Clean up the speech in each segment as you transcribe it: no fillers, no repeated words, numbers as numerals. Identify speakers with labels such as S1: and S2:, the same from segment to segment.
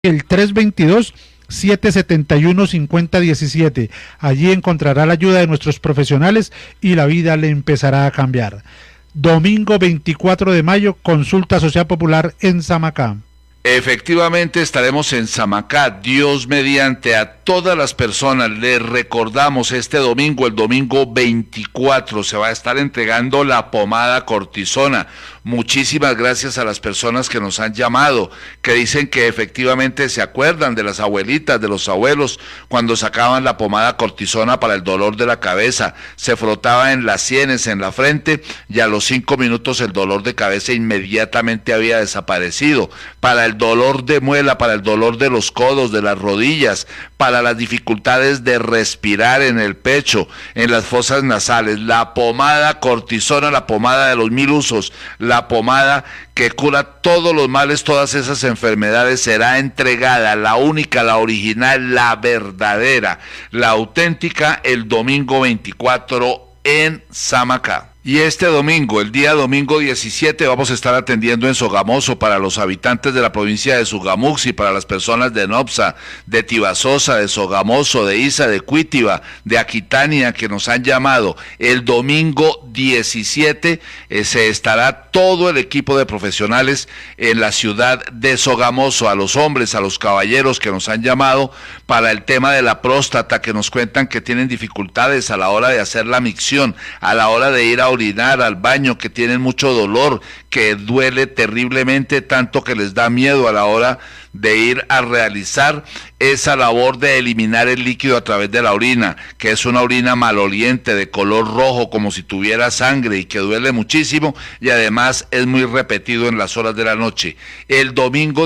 S1: el 322-771-5017. Allí encontrará la ayuda de nuestros profesionales y la vida le empezará a cambiar. Domingo 24 de mayo, consulta social popular en Samacá.
S2: Efectivamente estaremos en Samacá, Dios mediante. A todas las personas les recordamos este domingo, el domingo 24, se va a estar entregando la pomada cortisona. Muchísimas gracias a las personas que nos han llamado, que dicen que efectivamente se acuerdan de las abuelitas, de los abuelos, cuando sacaban la pomada cortisona para el dolor de la cabeza, se frotaba en las sienes, en la frente, y a los 5 minutos el dolor de cabeza inmediatamente había desaparecido. Para el dolor de muela, para el dolor de los codos, de las rodillas, para las dificultades de respirar en el pecho, en las fosas nasales, la pomada cortisona, la pomada de los 1000 usos, la pomada que cura todos los males, todas esas enfermedades, será entregada, la única, la original, la verdadera, la auténtica, el domingo 24 en Samacá. Y este domingo, el día domingo 17, vamos a estar atendiendo en Sogamoso para los habitantes de la provincia de Sogamuxi, para las personas de Nopsa, de Tibasosa, de Sogamoso, de Isa, de Cuitiba, de Aquitania, que nos han llamado. El domingo 17 se estará todo el equipo de profesionales en la ciudad de Sogamoso, a los hombres, a los caballeros que nos han llamado para el tema de la próstata, que nos cuentan que tienen dificultades a la hora de hacer la micción, a la hora de ir a orinar al baño, que tienen mucho dolor, que duele terriblemente, tanto que les da miedo a la hora de ir a realizar esa labor de eliminar el líquido a través de la orina, que es una orina maloliente de color rojo como si tuviera sangre y que duele muchísimo, y además es muy repetido en las horas de la noche. El domingo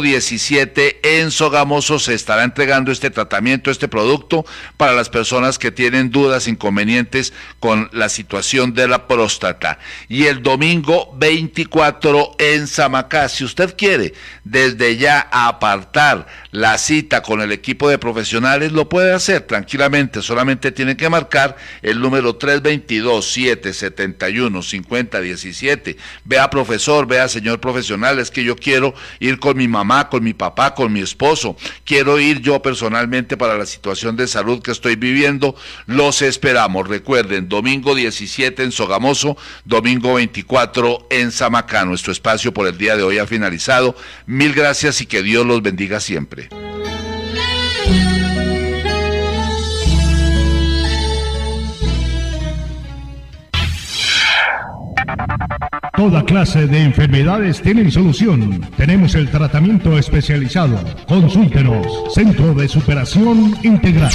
S2: 17 en Sogamoso se estará entregando este tratamiento, este producto para las personas que tienen dudas, inconvenientes con la situación de la próstata. Y el domingo 24 en Samacá, si usted quiere desde ya apartar la cita con el equipo de profesionales, lo puede hacer tranquilamente, solamente tiene que marcar el número 322-771-5017. Vea, profesor, vea, señor profesional, es que yo quiero ir con mi mamá, con mi papá, con mi esposo, quiero ir yo personalmente para la situación de salud que estoy viviendo. Los esperamos, recuerden, domingo 17 en Sogamoso, domingo 24 en Samacá. Nuestro espacio por el día de hoy ha finalizado. Mil gracias y que Dios los bendiga siempre.
S3: Toda clase de enfermedades tienen solución. Tenemos el tratamiento especializado. Consúltenos. Centro de Superación Integral.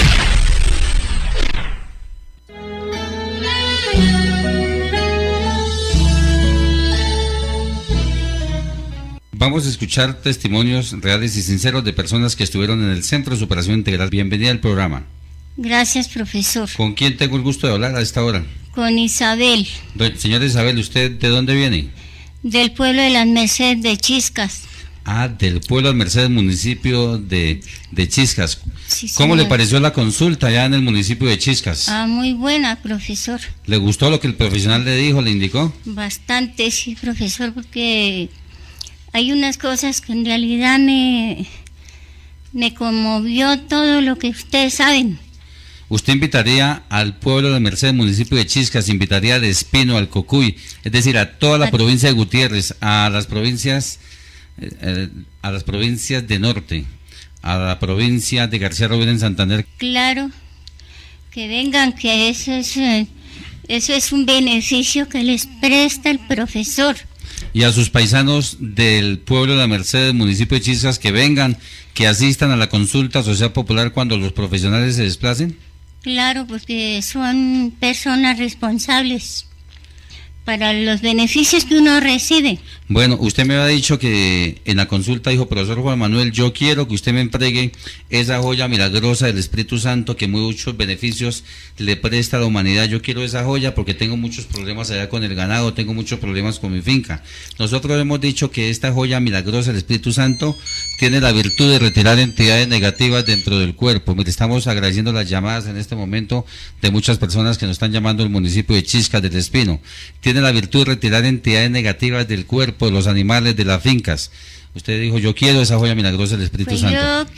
S4: Vamos a escuchar testimonios reales y sinceros de personas que estuvieron en el Centro de Superación Integral. Bienvenida al programa.
S5: Gracias, profesor.
S4: ¿Con quién tengo el gusto de hablar a esta hora?
S5: Con Isabel.
S4: Señora Isabel, ¿usted de dónde viene?
S5: Del pueblo de Las Mercedes de Chiscas.
S4: Ah, del pueblo de Las Mercedes, municipio de Chiscas.
S5: Sí,
S4: ¿Cómo
S5: señor.
S4: le pareció la consulta allá en el municipio de Chiscas?
S5: Ah, muy buena, profesor.
S4: ¿Le gustó lo que el profesional le dijo, le indicó?
S5: Bastante, sí, profesor, porque hay unas cosas que en realidad me conmovió todo lo que ustedes saben.
S4: ¿Usted invitaría al pueblo de Las Mercedes, municipio de Chiscas, invitaría al Espino, al Cocuy, es decir, a toda la provincia de Gutiérrez, a las provincias de norte, a la provincia de García Rovira en Santander?
S5: Claro, que vengan, que eso es un beneficio que les presta el profesor.
S4: Y a sus paisanos del pueblo de Las Mercedes, municipio de Chiscas, que vengan, que asistan a la consulta social popular cuando los profesionales se desplacen.
S5: Claro, porque son personas responsables para los beneficios que uno recibe.
S4: Bueno, usted me había dicho que en la consulta dijo, profesor Juan Manuel, yo quiero que usted me entregue esa joya milagrosa del Espíritu Santo que muchos beneficios le presta a la humanidad. Yo quiero esa joya porque tengo muchos problemas allá con el ganado, tengo muchos problemas con mi finca. Nosotros hemos dicho que esta joya milagrosa del Espíritu Santo tiene la virtud de retirar entidades negativas dentro del cuerpo. Mire, estamos agradeciendo las llamadas en este momento de muchas personas que nos están llamando del municipio de Chiscas del Espino. Tiene la virtud de retirar entidades negativas del cuerpo, de los animales, de las fincas. Usted dijo, yo quiero esa joya milagrosa del Espíritu
S5: Pues
S4: Santo.
S5: yo